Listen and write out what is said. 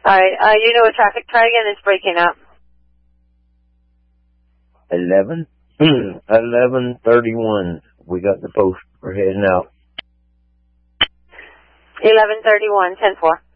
All right. You know what traffic? Try again. It's breaking up. 11:31. We got the post. We're heading out. 11:31. 10-4.